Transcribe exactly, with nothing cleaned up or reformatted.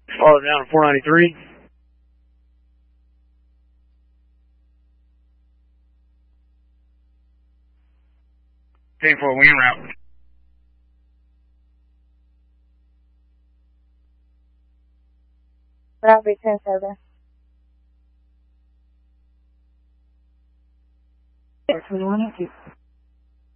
Farther down to four ninety-three. ten four wind route. That'll be ten further. That's what you want to do.